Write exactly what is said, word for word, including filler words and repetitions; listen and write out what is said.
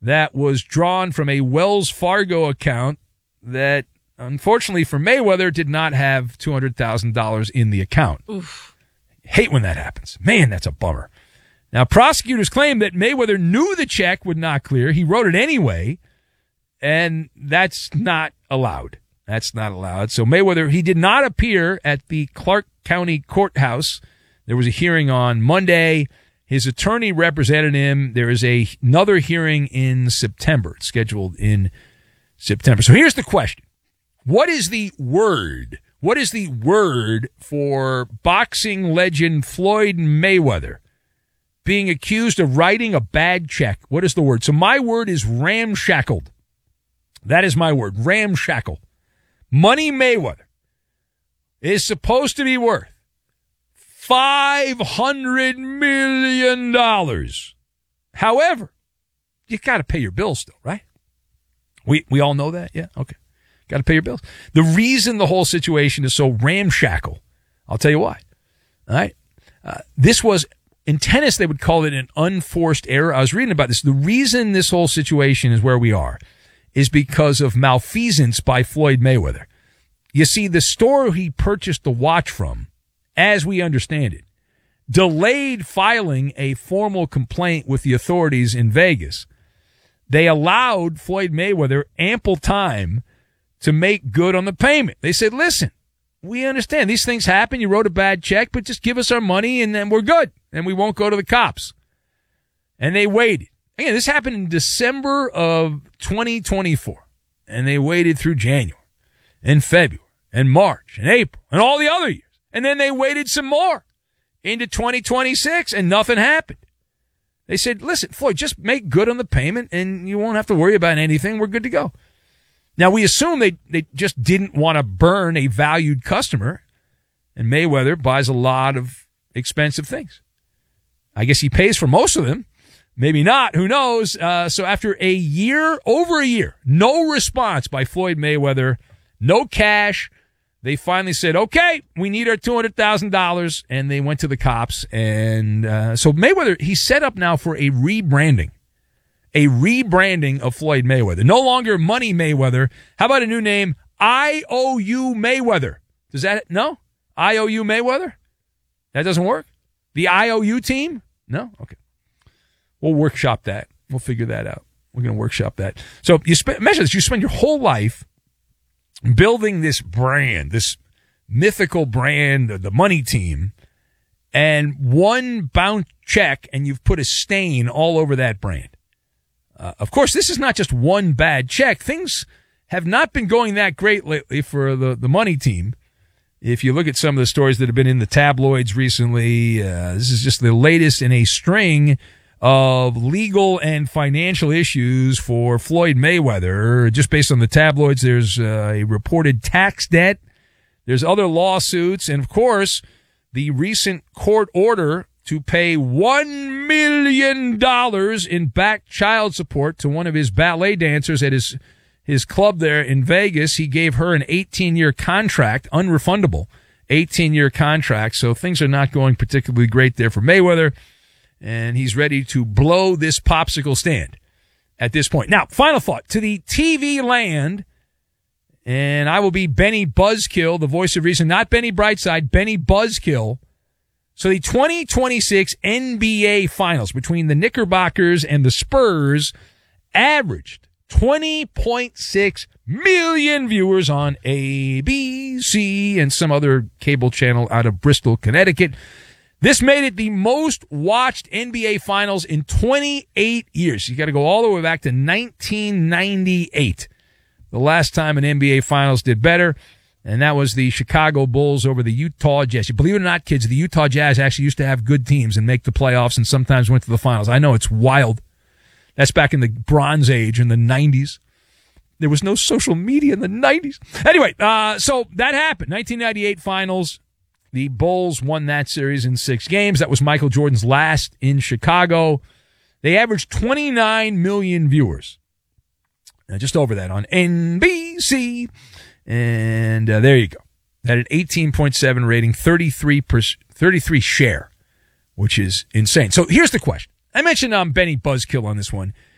that was drawn from a Wells Fargo account that, unfortunately for Mayweather, did not have two hundred thousand dollars in the account. Oof. Hate when that happens. Man, that's a bummer. Now, prosecutors claim that Mayweather knew the check would not clear. He wrote it anyway, and that's not allowed. That's not allowed. So Mayweather, he did not appear at the Clark County Courthouse. There was a hearing on Monday. His attorney represented him. There is a, another hearing in September. It's scheduled in September. So here's the question. What is the word? What is the word for boxing legend Floyd Mayweather being accused of writing a bad check? What is the word? So my word is ramshackled. That is my word, ramshackle. Money Mayweather is supposed to be worth five hundred million dollars. However, you got to pay your bills still, right? We we all know that? Yeah, okay. Got to pay your bills. The reason the whole situation is so ramshackle, I'll tell you why. All right? Uh, this was, in tennis, they would call it an unforced error. I was reading about this. The reason this whole situation is where we are is because of malfeasance by Floyd Mayweather. You see, the store he purchased the watch from, as we understand it, delayed filing a formal complaint with the authorities in Vegas. They allowed Floyd Mayweather ample time to make good on the payment. They said, listen, we understand these things happen. You wrote a bad check, but just give us our money and then we're good. And we won't go to the cops. And they waited. Again, this happened in December of twenty twenty-four. And they waited through January and February and March and April and all the other years. And then they waited some more into twenty twenty-six and nothing happened. They said, listen, Floyd, just make good on the payment and you won't have to worry about anything. We're good to go. Now, we assume they, they just didn't want to burn a valued customer, and Mayweather buys a lot of expensive things. I guess he pays for most of them. Maybe not. Who knows? Uh, so after a year, over a year, no response by Floyd Mayweather, no cash, they finally said, okay, we need our two hundred thousand dollars, and they went to the cops. And uh, so Mayweather, he's set up now for a rebranding. A rebranding of Floyd Mayweather. No longer Money Mayweather. How about a new name? I O U Mayweather. Does that, no? I O U Mayweather? That doesn't work? The I O U team? No? Okay. We'll workshop that. We'll figure that out. We're going to workshop that. So you spend, imagine this, you spend your whole life building this brand, this mythical brand, the Money team, and one bounce check, and you've put a stain all over that brand. Uh, of course, this is not just one bad check. Things have not been going that great lately for the, the Money team. If you look at some of the stories that have been in the tabloids recently, uh, this is just the latest in a string of legal and financial issues for Floyd Mayweather. Just based on the tabloids, there's uh, a reported tax debt. There's other lawsuits. And, of course, the recent court order to pay one million dollars in back child support to one of his ballet dancers at his his club there in Vegas. He gave her an eighteen-year contract, unrefundable, eighteen-year contract. So things are not going particularly great there for Mayweather, and he's ready to blow this popsicle stand at this point. Now, final thought, to the T V land, and I will be Benny Buzzkill, the voice of reason, not Benny Brightside, Benny Buzzkill. So the twenty twenty-six N B A Finals between the Knickerbockers and the Spurs averaged twenty point six million viewers on A B C and some other cable channel out of Bristol, Connecticut. This made it the most watched N B A Finals in twenty-eight years. You got to go all the way back to nineteen ninety-eight. The last time an N B A Finals did better. And that was the Chicago Bulls over the Utah Jazz. Believe it or not, kids, the Utah Jazz actually used to have good teams and make the playoffs and sometimes went to the finals. I know, it's wild. That's back in the Bronze Age in the nineties. There was no social media in the nineties. Anyway, uh, so that happened. nineteen ninety-eight Finals. The Bulls won that series in six games. That was Michael Jordan's last in Chicago. They averaged twenty-nine million viewers. Now, just over that on N B C. And uh, there you go. Had an eighteen point seven rating, thirty-three, per, thirty-three share, which is insane. So here's the question. I mentioned um, Benny Buzzkill on this one.